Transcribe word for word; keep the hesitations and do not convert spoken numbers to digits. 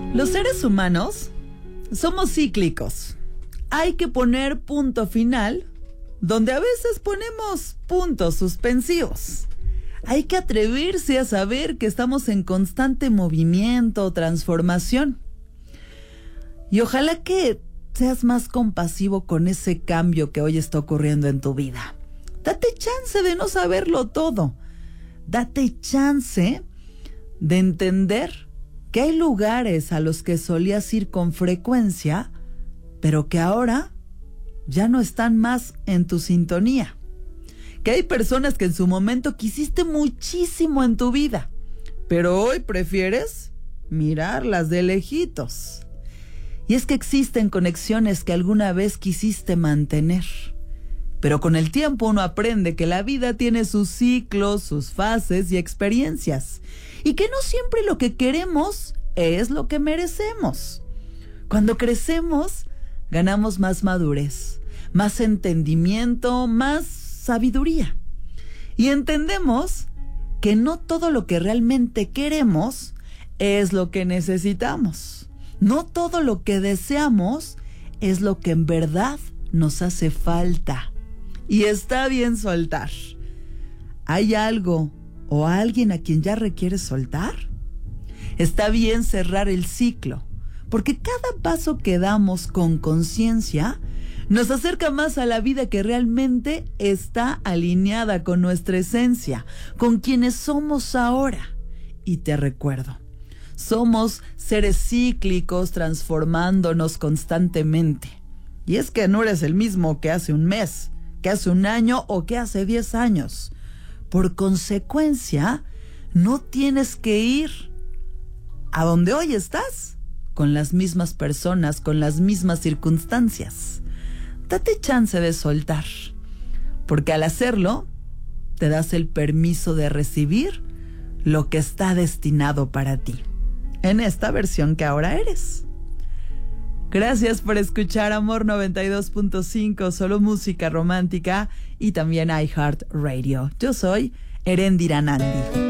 Los seres humanos somos cíclicos. Hay que poner punto final donde a veces ponemos puntos suspensivos. Hay que atreverse a saber que estamos en constante movimiento, transformación. Y ojalá que seas más compasivo con ese cambio que hoy está ocurriendo en tu vida. Date chance de no saberlo todo. Date chance de entender que hay lugares a los que solías ir con frecuencia, pero que ahora ya no están más en tu sintonía. Que hay personas que en su momento quisiste muchísimo en tu vida, pero hoy prefieres mirarlas de lejitos. Y es que existen conexiones que alguna vez quisiste mantener, pero con el tiempo uno aprende que la vida tiene sus ciclos, sus fases y experiencias, y que no siempre lo que queremos es lo que merecemos. Cuando crecemos, ganamos más madurez, más entendimiento, más sabiduría. Y entendemos que no todo lo que realmente queremos es lo que necesitamos. No todo lo que deseamos es lo que en verdad nos hace falta. Y está bien soltar. ¿Hay algo o alguien a quien ya requieres soltar? Está bien cerrar el ciclo, porque cada paso que damos con conciencia nos acerca más a la vida que realmente está alineada con nuestra esencia, con quienes somos ahora. Y te recuerdo, somos seres cíclicos transformándonos constantemente. Y es que no eres el mismo que hace un mes, que hace un año o que hace diez años. Por consecuencia, no tienes que ir a donde hoy estás con las mismas personas, con las mismas circunstancias. Date chance de soltar, porque al hacerlo, te das el permiso de recibir lo que está destinado para ti, en esta versión que ahora eres. Gracias por escuchar Amor noventa y dos punto cinco, solo música romántica, y también iHeartRadio. Yo soy Eréndira Nandi.